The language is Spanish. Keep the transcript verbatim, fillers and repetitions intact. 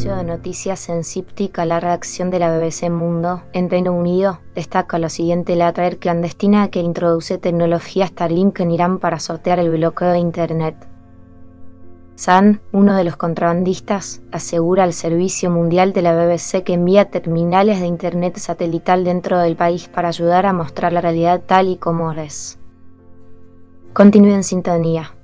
espacio de noticias en Cíptica, la redacción de la B B C Mundo, en Reino Unido, destaca lo siguiente: la red clandestina que introduce tecnología Starlink en Irán para sortear el bloqueo de Internet. Sun, uno de los contrabandistas, asegura al Servicio Mundial de la B B C que envía terminales de Internet satelital dentro del país para ayudar a mostrar la realidad tal y como es. Continúe en sintonía.